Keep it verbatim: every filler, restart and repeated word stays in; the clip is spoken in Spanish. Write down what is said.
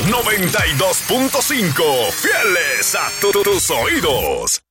noventa y dos punto cinco, fieles a tu- tus oídos.